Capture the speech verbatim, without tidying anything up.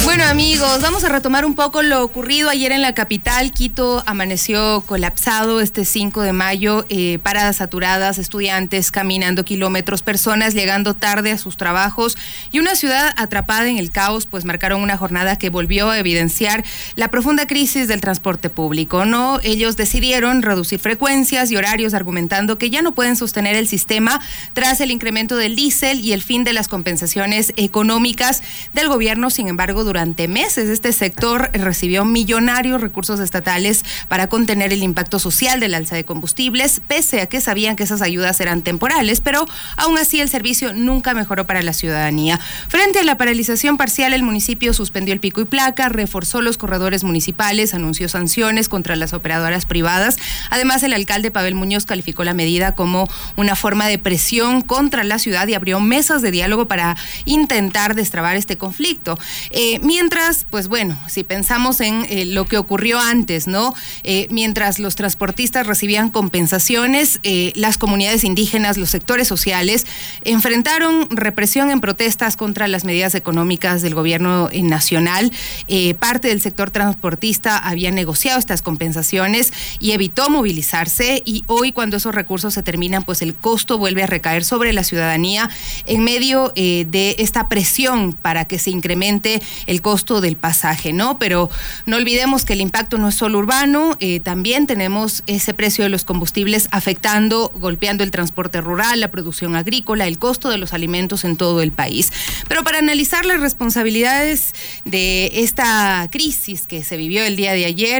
Bueno, amigos, vamos a retomar un poco lo ocurrido ayer en la capital. Quito amaneció colapsado este cinco de mayo, eh, paradas saturadas, estudiantes caminando kilómetros, personas llegando tarde a sus trabajos y una ciudad atrapada en el caos, pues marcaron una jornada que volvió a evidenciar la profunda crisis del transporte público, ¿no? Ellos decidieron reducir frecuencias y horarios, argumentando que ya no pueden sostener el sistema tras el incremento del diésel y el fin de las compensaciones económicas del gobierno. Sin embargo, durante Durante meses este sector recibió millonarios recursos estatales para contener el impacto social del alza de combustibles, pese a que sabían que esas ayudas eran temporales, pero aún así el servicio nunca mejoró para la ciudadanía. Frente a la paralización parcial, el municipio suspendió el pico y placa, reforzó los corredores municipales, anunció sanciones contra las operadoras privadas. Además, el alcalde Pavel Muñoz calificó la medida como una forma de presión contra la ciudad y abrió mesas de diálogo para intentar destrabar este conflicto. Eh, Mientras, pues bueno, si pensamos en eh, lo que ocurrió antes, ¿no? Eh, mientras los transportistas recibían compensaciones, eh, las comunidades indígenas, los sectores sociales, enfrentaron represión en protestas contra las medidas económicas del gobierno nacional. Eh, parte del sector transportista había negociado estas compensaciones y evitó movilizarse, y hoy, cuando esos recursos se terminan, pues el costo vuelve a recaer sobre la ciudadanía en medio eh, de esta presión para que se incremente el costo del pasaje, ¿no? Pero no olvidemos que el impacto no es solo urbano, eh, también tenemos ese precio de los combustibles afectando, golpeando el transporte rural, la producción agrícola, el costo de los alimentos en todo el país. Pero para analizar las responsabilidades de esta crisis que se vivió el día de ayer,